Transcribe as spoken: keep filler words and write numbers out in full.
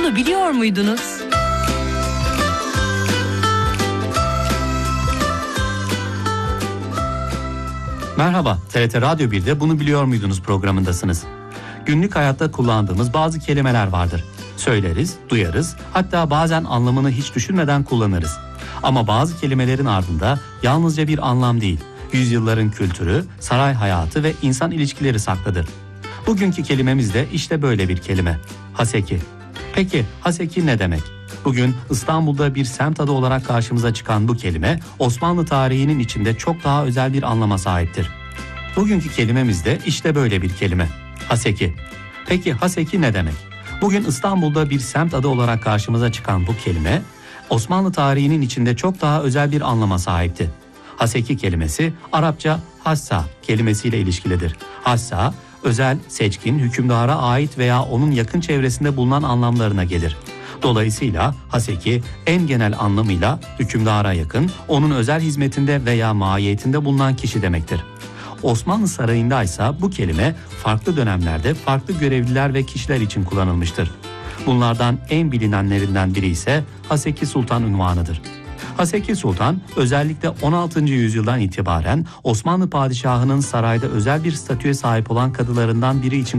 Bunu biliyor muydunuz? Merhaba, T R T Radyo bir'de Bunu Biliyor Muydunuz programındasınız. Günlük hayatta kullandığımız bazı kelimeler vardır. Söyleriz, duyarız, hatta bazen anlamını hiç düşünmeden kullanırız. Ama bazı kelimelerin ardında yalnızca bir anlam değil, yüzyılların kültürü, saray hayatı ve insan ilişkileri saklıdır. Bugünkü kelimemiz de işte böyle bir kelime. Haseki. Peki haseki ne demek? Bugün İstanbul'da bir semt adı olarak karşımıza çıkan bu kelime Osmanlı tarihinin içinde çok daha özel bir anlama sahiptir. Bugünkü kelimemiz de işte böyle bir kelime. Haseki. Peki haseki ne demek? Bugün İstanbul'da bir semt adı olarak karşımıza çıkan bu kelime Osmanlı tarihinin içinde çok daha özel bir anlama sahipti. Haseki kelimesi Arapça hassa kelimesiyle ilişkilidir. Hassa, özel, seçkin, hükümdara ait veya onun yakın çevresinde bulunan anlamlarına gelir. Dolayısıyla haseki en genel anlamıyla hükümdara yakın, onun özel hizmetinde veya mahiyetinde bulunan kişi demektir. Osmanlı Sarayı'nda ise bu kelime farklı dönemlerde farklı görevliler ve kişiler için kullanılmıştır. Bunlardan en bilinenlerinden biri ise Haseki Sultan unvanıdır. Haseki Sultan özellikle on altıncı yüzyıldan itibaren Osmanlı padişahının sarayda özel bir statüye sahip olan kadılarından biri için